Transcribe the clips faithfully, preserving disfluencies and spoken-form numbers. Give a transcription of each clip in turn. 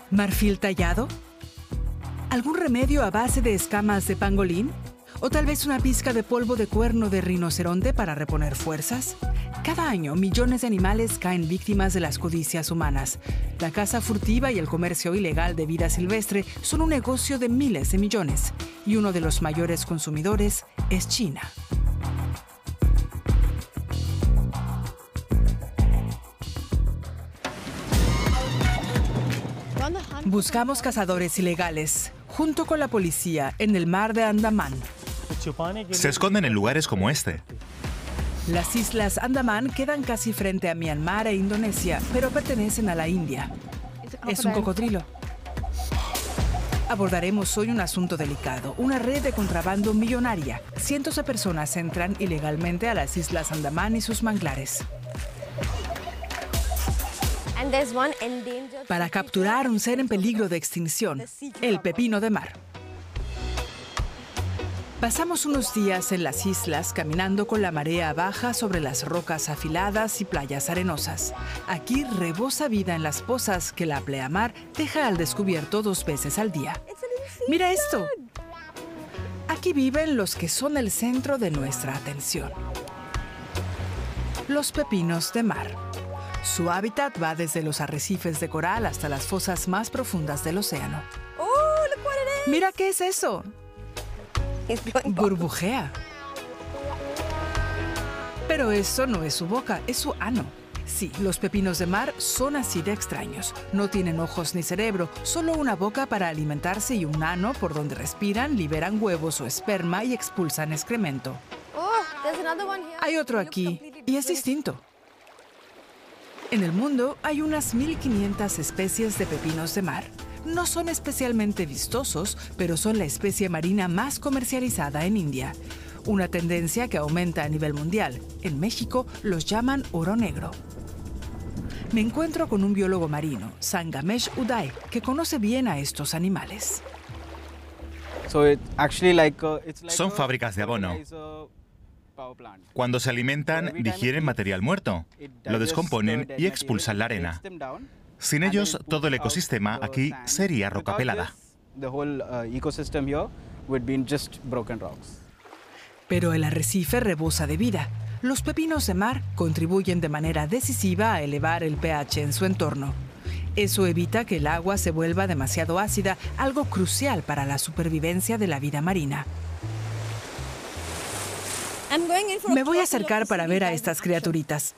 ¿Marfil tallado? ¿Algún remedio a base de escamas de pangolín? ¿O tal vez una pizca de polvo de cuerno de rinoceronte para reponer fuerzas? Cada año, millones de animales caen víctimas de las codicias humanas. La caza furtiva y el comercio ilegal de vida silvestre son un negocio de miles de millones. Y uno de los mayores consumidores es China. Buscamos cazadores ilegales, junto con la policía, en el mar de Andamán. Se esconden en lugares como este. Las islas Andamán quedan casi frente a Myanmar e Indonesia, pero pertenecen a la India. Es un cocodrilo. Abordaremos hoy un asunto delicado, una red de contrabando millonaria. Cientos de personas entran ilegalmente a las islas Andamán y sus manglares. Para capturar un ser en peligro de extinción, el pepino de mar. Pasamos unos días en las islas caminando con la marea baja sobre las rocas afiladas y playas arenosas. Aquí rebosa vida en las pozas que la pleamar deja al descubierto dos veces al día. ¡Mira esto! Aquí viven los que son el centro de nuestra atención. Los pepinos de mar. Su hábitat va desde los arrecifes de coral hasta las fosas más profundas del océano. ¡Mira qué es eso! Burbujea. Pero eso no es su boca, es su ano. Sí, los pepinos de mar son así de extraños. No tienen ojos ni cerebro, solo una boca para alimentarse y un ano por donde respiran, liberan huevos o esperma y expulsan excremento. Hay otro aquí y es distinto. En el mundo hay unas mil quinientas especies de pepinos de mar. No son especialmente vistosos, pero son la especie marina más comercializada en India. Una tendencia que aumenta a nivel mundial. En México los llaman oro negro. Me encuentro con un biólogo marino, Sangamesh Uday, que conoce bien a estos animales. Son fábricas de abono. Cuando se alimentan, digieren material muerto, lo descomponen y expulsan la arena. Sin ellos, todo el ecosistema aquí sería roca pelada. Pero el arrecife rebosa de vida. Los pepinos de mar contribuyen de manera decisiva a elevar el pH en su entorno. Eso evita que el agua se vuelva demasiado ácida, algo crucial para la supervivencia de la vida marina. Me voy a acercar para ver a estas criaturitas.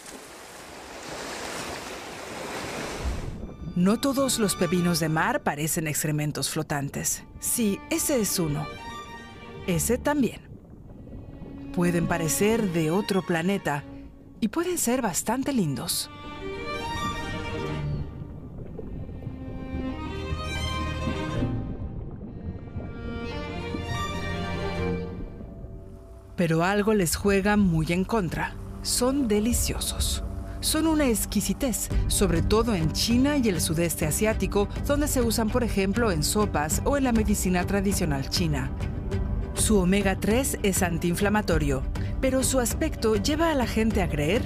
No todos los pepinos de mar parecen excrementos flotantes. Sí, ese es uno. Ese también. Pueden parecer de otro planeta y pueden ser bastante lindos. Pero algo les juega muy en contra. Son deliciosos. Son una exquisitez, sobre todo en China y el sudeste asiático, donde se usan, por ejemplo, en sopas o en la medicina tradicional china. Su omega tres es antiinflamatorio, pero su aspecto lleva a la gente a creer